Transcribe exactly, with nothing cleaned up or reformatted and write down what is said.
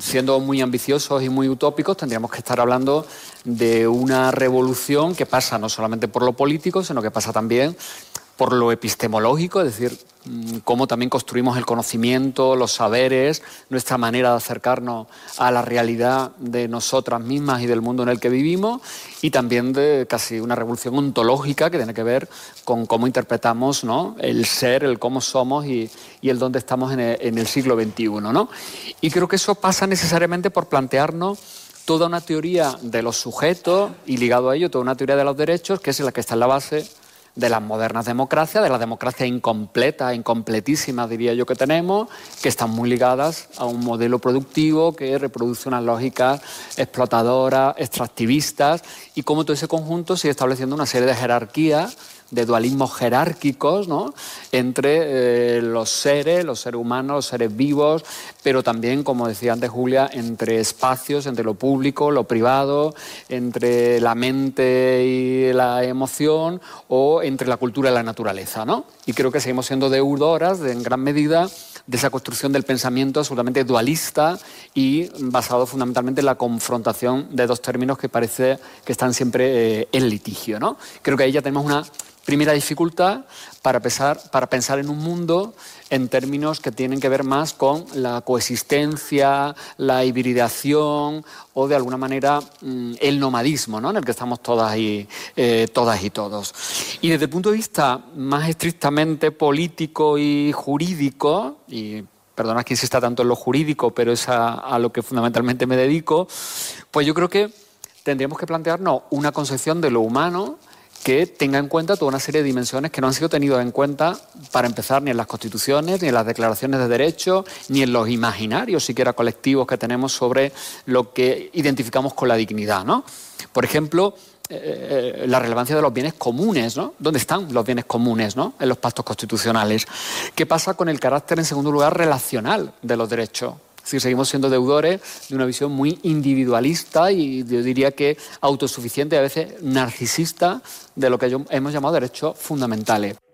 siendo muy ambiciosos y muy utópicos, tendríamos que estar hablando de una revolución que pasa no solamente por lo político, sino que pasa también por lo epistemológico, es decir, cómo también construimos el conocimiento, los saberes, nuestra manera de acercarnos a la realidad de nosotras mismas y del mundo en el que vivimos, y también de casi una revolución ontológica que tiene que ver con cómo interpretamos, ¿no?, el ser, el cómo somos y, y el dónde estamos en el, en el siglo veintiuno, ¿no? Y creo que eso pasa necesariamente por plantearnos toda una teoría de los sujetos y, ligado a ello, toda una teoría de los derechos, que es la que está en la base de las modernas democracias, de las democracias incompletas, incompletísimas, diría yo, que tenemos, que están muy ligadas a un modelo productivo que reproduce unas lógicas explotadoras, extractivistas, y cómo todo ese conjunto sigue estableciendo una serie de jerarquías, de dualismos jerárquicos, ¿no?, entre eh, los seres, los seres humanos, los seres vivos, pero también, como decía antes Julia, entre espacios, entre lo público, lo privado, entre la mente y la emoción, o entre la cultura y la naturaleza, ¿no? Y creo que seguimos siendo deudoras, de, en gran medida, de esa construcción del pensamiento absolutamente dualista y basado fundamentalmente en la confrontación de dos términos que parece que están siempre eh, en litigio, ¿no? Creo que ahí ya tenemos una primera dificultad para pensar, para pensar en un mundo en términos que tienen que ver más con la coexistencia, la hibridación o, de alguna manera, el nomadismo, ¿no?, en el que estamos todas y, eh, todas y todos. Y desde el punto de vista más estrictamente político y jurídico, y perdona que insista tanto en lo jurídico, pero es a, a lo que fundamentalmente me dedico, pues yo creo que tendríamos que plantearnos una concepción de lo humano que tenga en cuenta toda una serie de dimensiones que no han sido tenidas en cuenta, para empezar, ni en las constituciones, ni en las declaraciones de derechos, ni en los imaginarios siquiera colectivos que tenemos sobre lo que identificamos con la dignidad, ¿no? Por ejemplo, eh, la relevancia de los bienes comunes, ¿no? ¿Dónde están los bienes comunes, ¿no?, en los pactos constitucionales? ¿Qué pasa con el carácter, en segundo lugar, relacional de los derechos? Es decir, seguimos siendo deudores de una visión muy individualista y yo diría que autosuficiente y a veces narcisista de lo que hemos llamado derechos fundamentales.